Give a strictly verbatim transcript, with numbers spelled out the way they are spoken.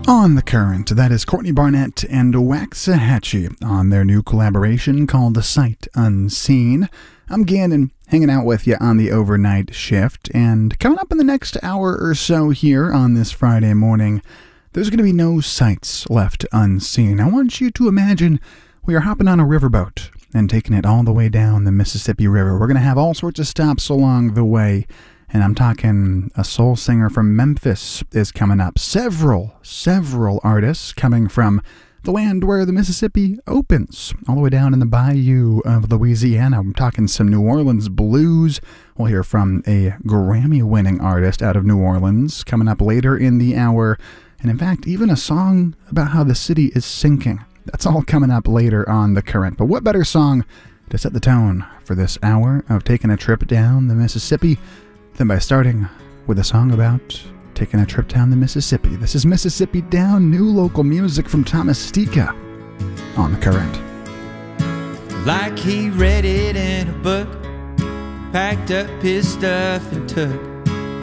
On the Current, that is Courtney Barnett and Waxahachie on their new collaboration called The Sight Unseen. I'm Gannon, hanging out with you on the overnight shift, and coming up in the next hour or so here on this Friday morning, there's going to be no sights left unseen. I want you to imagine we are hopping on a riverboat and taking it all the way down the Mississippi River. We're going to have all sorts of stops along the way. And I'm talking a soul singer from Memphis is coming up. Several, several artists coming from the land where the Mississippi opens, all the way down in the bayou of Louisiana. I'm talking some New Orleans blues. We'll hear from a Grammy-winning artist out of New Orleans coming up later in the hour. And in fact, even a song about how the city is sinking. That's all coming up later on The Current. But what better song to set the tone for this hour of taking a trip down the Mississippi than by starting with a song about taking a trip down the Mississippi. This is Mississippi Down, new local music from Thomas Stika on The Current. Like he read it in a book, packed up his stuff and took